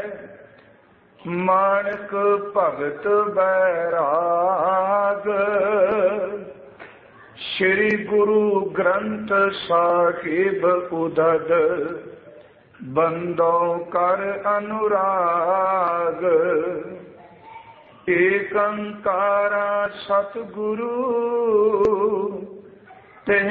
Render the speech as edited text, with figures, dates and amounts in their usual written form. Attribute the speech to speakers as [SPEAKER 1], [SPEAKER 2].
[SPEAKER 1] ਮਾਣਕ ਭਗਤ ਬੈਰਾਗ। ਸ਼੍ਰੀ ਗੁਰੂ ਗ੍ਰੰਥ ਸਾਹਿਬ ਉਦਦ ਬੰਦੋ ਕਰ ਅਨੁਰਾਗ। ਏਕ ਓੰਕਾਰ ਸਤਿਗੁਰੂ